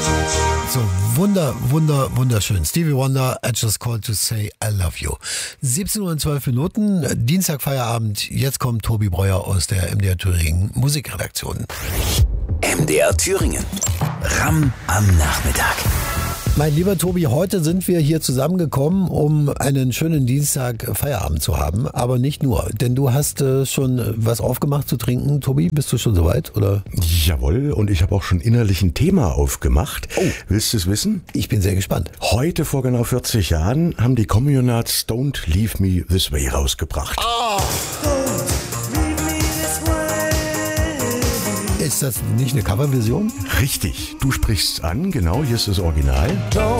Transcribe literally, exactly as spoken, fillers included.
So, wunder, wunder, wunderschön. Stevie Wonder, I just called to say I love you. siebzehn Uhr und zwölf Minuten, Dienstag Feierabend. Jetzt kommt Tobi Breuer aus der M D R Thüringen Musikredaktion. M D R Thüringen. Ram am Nachmittag. Mein lieber Tobi, heute sind wir hier zusammengekommen, um einen schönen Dienstag Feierabend zu haben, aber nicht nur, denn du hast äh, schon was aufgemacht zu trinken. Tobi, bist du schon soweit, oder? Jawohl, und ich habe auch schon innerlich ein Thema aufgemacht. Oh. Willst du es wissen? Ich bin sehr gespannt. Heute vor genau vierzig Jahren haben die Communards Don't Leave Me This Way rausgebracht. Oh. Ist das nicht eine Coverversion? Richtig, du sprichst an, genau, hier ist das Original. Don't